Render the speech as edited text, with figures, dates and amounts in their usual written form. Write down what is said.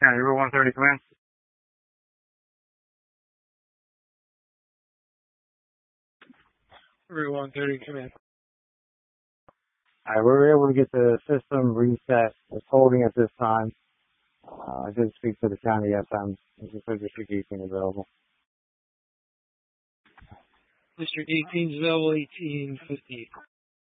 County Route 130, command. Route 130, command. Alright, we were able to get the system reset. It's holding at this time. I did speak to the county FM. It's a District 18 available. District 18 is available, 1850.